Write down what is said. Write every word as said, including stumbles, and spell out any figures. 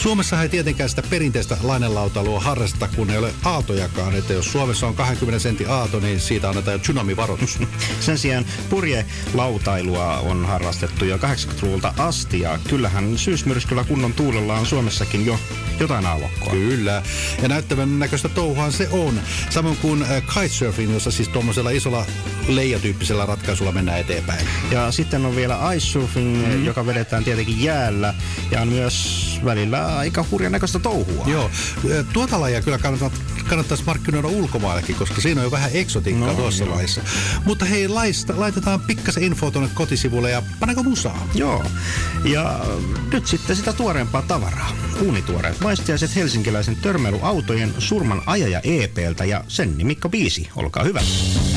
Suomessa ei tietenkään sitä perinteistä lainelautailua harrasteta, kun ei ole aatojakaan. Että jos Suomessa on kaksikymmentä sentin aato, niin siitä annetaan jo tsunamivaroitus. Sen sijaan purjelautailua on harrastettu jo kahdeksankymmentäluvulta asti, ja kyllähän syysmyrskyllä kunnon tuulella on Suomessakin jo jotain aallokkoa. Kyllä, ja näyttävän näköistä touhuaan se on. Samoin kuin kitesurfing, jossa siis tuommoisella isolla leijatyyppisellä ratkaisulla mennään eteenpäin. Ja sitten on vielä ice surfing, mm. joka vedetään tietenkin jäällä, ja on myös välillä aika hurjan näköistä touhua. Joo, tuota lajia kyllä kannattaa, kannattaisi markkinoida ulkomaillekin, koska siinä on jo vähän eksotiikkaa no, tuossa laissa. Mutta hei, laista, laitetaan pikkasen infoa tuonne kotisivuille ja paneko musaa? Joo, ja nyt sitten sitä tuoreempaa tavaraa. Uunituoreet maistiaiset helsinkiläisen törmäilyautojen surman ajaja E P:ltä ja sen nimikka biisi. Olkaa hyvä.